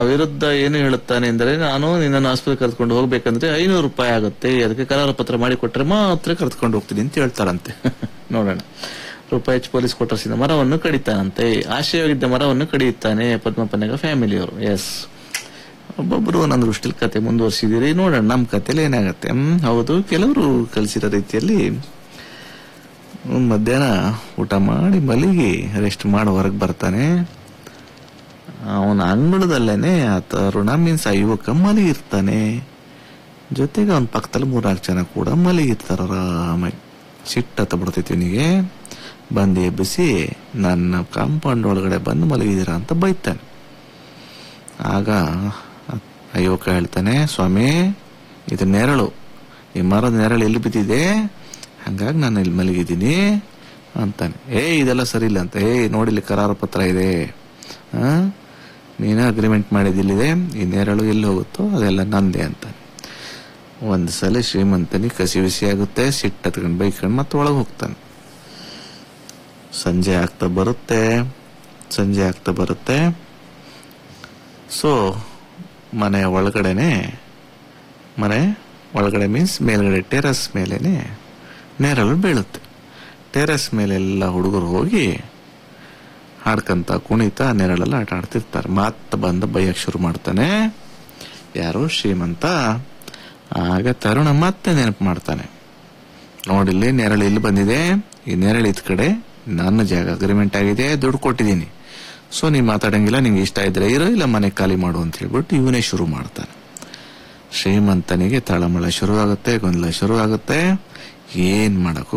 ವಿರುದ್ಧ ಏನು ಹೇಳುತ್ತಾನೆ ಅಂದರೆ, ನಾನು ನಿನ್ನನ್ನು ಆಸ್ಪತ್ರೆ ಕರೆದುಕೊಂಡು ಹೋಗ್ಬೇಕಂದ್ರೆ 500 ರೂಪಾಯಿ ಆಗುತ್ತೆ, ಅದಕ್ಕೆ ಕರಾರು ಪತ್ರ ಮಾಡಿ ಕೊಟ್ರೆ ಮಾತ್ರ ಕರೆದುಕೊಂಡು ಹೋಗ್ತೀನಿ ಅಂತ ಹೇಳ್ತಾರಂತೆ. ನೋಡೋಣ. ರೂಪಾಯಿ ಪೊಲೀಸ್ ಕ್ವಾರ್ಟರ್ಸಿಂದ ಮರವನ್ನು ಕಡಿತಾನಂತೆ. ಆಶಯವಾಗಿದ್ದ ಮರವನ್ನು ಕಡಿಯುತ್ತಾನೆ ಪದ್ಮಪ್ಪನಗ ಫ್ಯಾಮಿಲಿಯವರು. ಎಸ್, ಒಬ್ಬೊಬ್ರು ನನ್ನ ದೃಷ್ಟಿಲಿ ಕತೆ ಮುಂದುವರಿಸಿದಿರಿ. ನೋಡೋಣ ನಮ್ಮ ಕತೆಲಿ ಏನಾಗತ್ತೆ. ಹೌದು, ಕೆಲವರು ಕಲಿಸಿರೋ ರೀತಿಯಲ್ಲಿ ಮಧ್ಯಾಹ್ನ ಊಟ ಮಾಡಿ ಮಲಗಿ ರೆಸ್ಟ್ ಮಾಡಿ ಹೊರಗೆ ಬರ್ತಾನೆ. ಅವನ ಅಂಗಳದಲ್ಲೇನೆ ಆ ತರುಣ ಮೀನ್ಸ್ ಆ ಯುವಕ ಮಲಗಿರ್ತಾನೆ. ಜೊತೆಗೆ ಅವನ ಪಕ್ಕದಲ್ಲಿ 3-4 ಜನ ಕೂಡ ಮಲಗಿರ್ತಾರ ಆರಾಮಾಗಿ. ಸಿಟ್ಟತ್ತ ಬಿಡ್ತೈತಿ ಇವನಿಗೆ. ಬಂದು ಎಬ್ಬಿಸಿ ನನ್ನ ಕಾಂಪೌಂಡ್ ಒಳಗಡೆ ಬಂದು ಮಲಗಿದ್ದೀರಾ ಅಂತ ಬೈತಾನೆ. ಆಗ ಆ ಯುವಕ ಹೇಳ್ತಾನೆ, ಸ್ವಾಮಿ ಇದು ನೆರಳು, ಈ ಮರದ ನೆರಳು ಎಲ್ಲಿ ಬಿದ್ದಿದೆ, ಹಂಗಾಗಿ ನಾನು ಇಲ್ಲಿ ಮಲಗಿದ್ದೀನಿ ಅಂತಾನೆ. ಇದೆಲ್ಲ ಸರಿ ಇಲ್ಲ ಅಂತ. ನೋಡಿಲ್ಲಿ ಕರಾರು ಪತ್ರ ಇದೆ, ನೀನು ಅಗ್ರಿಮೆಂಟ್ ಮಾಡಿದಿಲ್ಲಿದೆ, ಈ ನೆರಳು ಎಲ್ಲಿ ಹೋಗುತ್ತೋ ಅದೆಲ್ಲ ನಂದೆ ಅಂತಾನೆ. ಒಂದು ಸಲ ಶ್ರೀಮಂತನಿಗೆ ಕಸಿ ಬಿಸಿ ಆಗುತ್ತೆ. ಸಿಟ್ಟು ಹತ್ಕೊಂಡು ಬೈಕೊಂಡು ಮತ್ತೆ ಒಳಗೆ ಹೋಗ್ತಾನೆ. ಸಂಜೆ ಆಗ್ತಾ ಬರುತ್ತೆ. ಸೊ ಮನೆ ಒಳಗಡೆ ಮೀನ್ಸ್ ಮೇಲ್ಗಡೆ ಟೆರಸ್ ಮೇಲೇನೆ ನೆರಳು ಬೀಳುತ್ತೆ. ಟೆರಸ್ ಮೇಲೆಲ್ಲ ಹುಡುಗರು ಹೋಗಿ ಹಾಡ್ಕಂತ ಕುಣಿತ ನೆರಳೆಲ್ಲ ಆಟ ಆಡ್ತಿರ್ತಾರೆ. ಮತ್ತೆ ಬಂದ ಬೈಯಕ್ಕೆ ಶುರು ಮಾಡ್ತಾನೆ ಯಾರು, ಶ್ರೀಮಂತ. ಆಗ ತರುಣ ಮತ್ತೆ ನೆನಪು ಮಾಡ್ತಾನೆ, ನೋಡಿಲ್ಲಿ ನೆರಳು ಇಲ್ಲಿ ಬಂದಿದೆ, ಈ ನೆರಳು ಇದ್ ಕಡೆ ನನ್ನ ಜಾಗ, ಅಗ್ರಿಮೆಂಟ್ ಆಗಿದೆ, ದುಡ್ಡು ಕೊಟ್ಟಿದ್ದೀನಿ, ಸೊ ನೀ ಮಾತಾಡಂಗಿಲ್ಲ, ನಿಂಗೆ ಇಷ್ಟ ಇದ್ರೆ ಇರೋ, ಇಲ್ಲ ಮನೆ ಖಾಲಿ ಮಾಡು ಅಂತ ಹೇಳ್ಬಿಟ್ಟು ಇವನೇ ಶುರು ಮಾಡ್ತಾನೆ. ಶ್ರೀಮಂತನಿಗೆ ತಳಮಳ ಶುರುವಾಗುತ್ತೆ, ಗೊಂದಲ ಶುರುವಾಗುತ್ತೆ. ಏನ್ ಮಾಡಕ್ಕೂ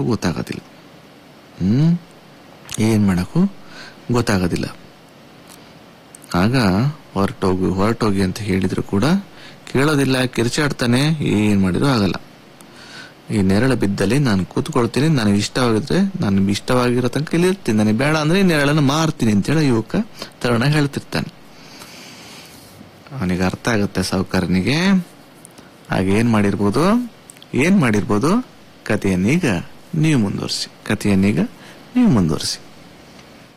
ಗೊತ್ತಾಗೋದಿಲ್ಲ. ಆಗ ಹೊರಟೋಗಿ ಅಂತ ಹೇಳಿದ್ರು ಕೂಡ ಕೇಳೋದಿಲ್ಲ, ಕಿರ್ಚಾಡ್ತಾನೆ. ಏನ್ ಮಾಡಿದ್ರು ಆಗಲ್ಲ. ಈ ನೆರಳು ಬಿದ್ದಲ್ಲಿ ನಾನು ಕೂತ್ಕೊಳ್ತೀನಿ, ನನಗೆ ಇಷ್ಟವಾಗಿರೋ ತನಕ ಇಲ್ಲಿ ಇರ್ತೀನಿ, ನನಗೆ ಬೇಡ ಅಂದ್ರೆ ಈ ನೆರಳನ್ನು ಮಾರ್ತೀನಿ ಅಂತೇಳಿ ಯುವಕ ತರುಣ ಹೇಳ್ತಿರ್ತಾನೆ. ಅವನಿಗೆ ಅರ್ಥ ಆಗುತ್ತೆ ಸಾಹುಕಾರನಿಗೆ. ಆಗ ಏನ್ ಮಾಡಿರ್ಬೋದು, ಕಥೆಯನ್ನೀಗ ನೀವು ಮುಂದುವರಿಸಿ.